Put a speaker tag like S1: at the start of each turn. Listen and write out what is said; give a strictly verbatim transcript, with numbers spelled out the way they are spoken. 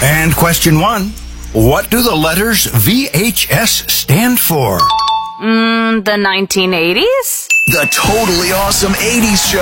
S1: And question one, what do the letters V H S stand for?
S2: Mm, the nineteen eighties?
S3: The totally awesome eighties show.